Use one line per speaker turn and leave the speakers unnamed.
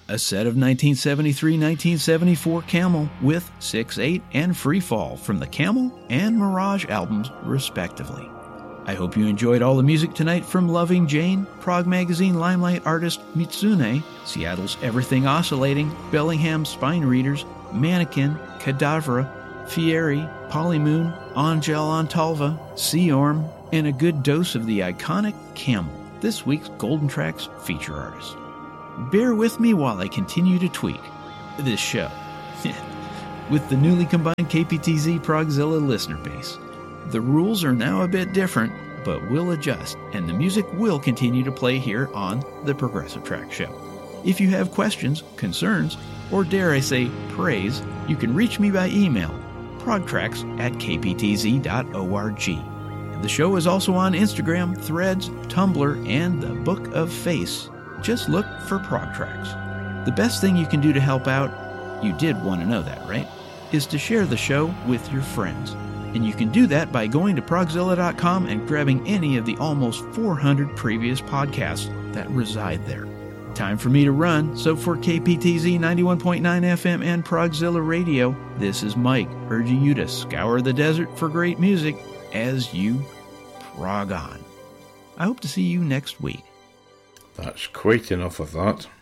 a set of 1973-1974 Camel with 6/8 and Freefall from the Camel and Mirage albums, respectively. I hope you enjoyed all the music tonight from Loving Jane, Prog Magazine Limelight artist Mitsune, Seattle's Everything Oscillating, Bellingham Spine Readers, Mannequin, Cadavra, Fieri, Polymoon, Angel Antalva, Seorm, and a good dose of the iconic Camel, this week's Golden Tracks feature artist. Bear with me while I continue to tweak this show with the newly combined KPTZ Progzilla listener base. The rules are now a bit different, but we'll adjust, and the music will continue to play here on the Progressive Track Show. If you have questions, concerns, or dare I say praise, you can reach me by email, progtracks@kptz.org. The show is also on Instagram, Threads, Tumblr, and the Book of Face. Just look for ProgTracks. The best thing you can do to help out, you did want to know that, right, is to share the show with your friends. And you can do that by going to progzilla.com and grabbing any of the almost 400 previous podcasts that reside there. Time for me to run, so for KPTZ 91.9 FM and Progzilla Radio, this is Mike urging you to scour the desert for great music as you prog on. I hope to see you next week.
That's quite enough of that.